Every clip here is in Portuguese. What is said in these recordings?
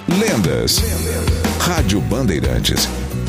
Lendas. Rádio Bandeirantes.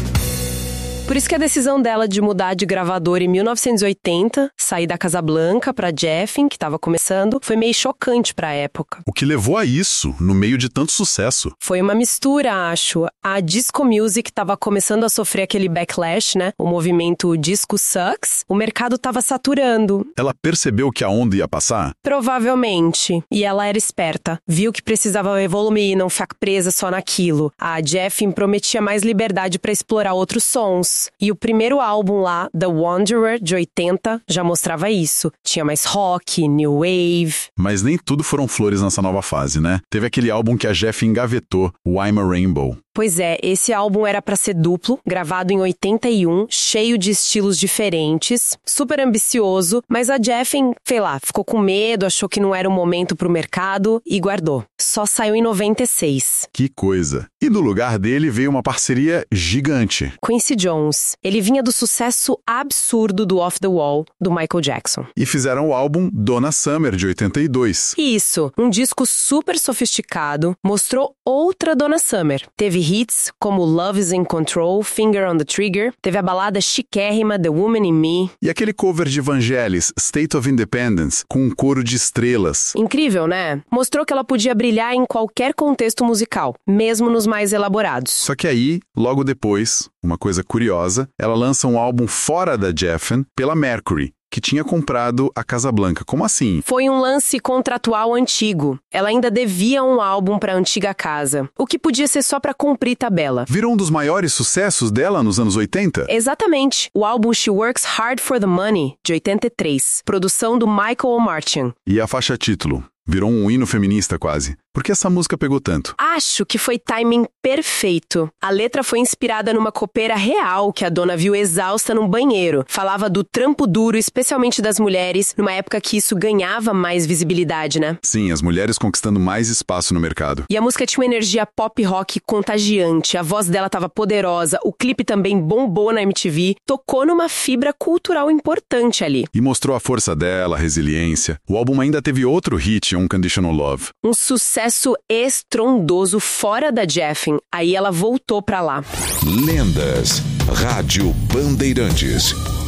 Por isso que a decisão dela de mudar de gravadora em 1980, sair da Casablanca pra Geffen, que estava começando, foi meio chocante pra época. O que levou a isso, no meio de tanto sucesso? Foi uma mistura, acho. A disco music estava começando a sofrer aquele backlash, né? O movimento disco sucks. O mercado estava saturando. Ela percebeu que a onda ia passar? Provavelmente. E ela era esperta. Viu que precisava evoluir, não ficar presa só naquilo. A Geffen prometia mais liberdade pra explorar outros sons. E o primeiro álbum lá, The Wanderer, de 80, já mostrava isso. Tinha mais rock, new wave. Mas nem tudo foram flores nessa nova fase, né? Teve aquele álbum que a Geffen engavetou, o I'm a Rainbow. Pois é, esse álbum era pra ser duplo, gravado em 81, cheio de estilos diferentes, super ambicioso, mas a Geffen, sei lá, ficou com medo, achou que não era o momento pro mercado e guardou. Só saiu em 96. Que coisa! E no lugar dele veio uma parceria gigante. Quincy Jones. Ele vinha do sucesso absurdo do Off the Wall, do Michael Jackson. E fizeram o álbum Donna Summer, de 82. Isso, um disco super sofisticado, mostrou outra Donna Summer. Teve hits como Love is in Control, Finger on the Trigger, teve a balada chiquérrima The Woman in Me. E aquele cover de Vangelis, State of Independence, com um coro de estrelas. Incrível, né? Mostrou que ela podia brilhar em qualquer contexto musical, mesmo nos mais elaborados. Só que aí, logo depois, uma coisa curiosa, ela lança um álbum fora da Geffen pela Mercury, que tinha comprado a Casablanca. Como assim? Foi um lance contratual antigo. Ela ainda devia um álbum para a antiga casa, o que podia ser só para cumprir tabela. Virou um dos maiores sucessos dela nos anos 80? Exatamente. O álbum She Works Hard for the Money, de 83, produção do Michael Omartian. E a faixa título? Virou um hino feminista quase. Por que essa música pegou tanto? Acho que foi timing perfeito. A letra foi inspirada numa copeira real que a dona viu exausta num banheiro. Falava do trampo duro, especialmente das mulheres, numa época que isso ganhava mais visibilidade, né? Sim, as mulheres conquistando mais espaço no mercado. E a música tinha uma energia pop rock contagiante, a voz dela estava poderosa, o clipe também bombou na MTV, tocou numa fibra cultural importante ali. E mostrou a força dela, a resiliência. O álbum ainda teve outro hit, Unconditional Love. Um sucesso estrondoso fora da Geffen. Aí ela voltou pra lá. Lendas. Rádio Bandeirantes.